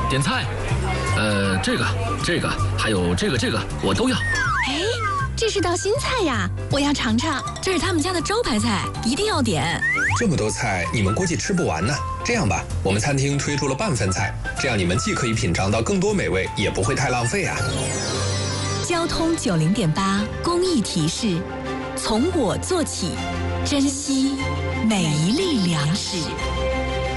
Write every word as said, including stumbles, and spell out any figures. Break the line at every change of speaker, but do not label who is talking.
点菜。呃，这个、这个，还有这个、这个，我都要。
哎，这是道新菜呀，我要尝尝。这是他们家的招牌菜，一定要点。
这么多菜，你们估计吃不完呢。这样吧，我们餐厅推出了半份菜，这样你们既可以品尝到更多美味，也不会太浪费啊。
交通九零点八公益提示：从我做起，珍惜每一粒粮食。